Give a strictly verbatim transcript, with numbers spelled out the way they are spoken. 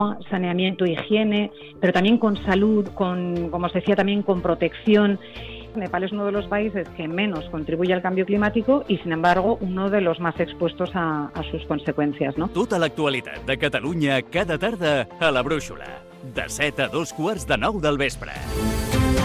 saneamiento, higiene, pero también con salud, con, como os decía, también con protección. Nepal es uno de los países que menos contribuye al cambio climático y, sin embargo, uno de los más expuestos a, a sus consecuencias, ¿no? Tota l'actualitat de Catalunya cada tarda a la Brúixola, de set a dos quarts de nou del vespre.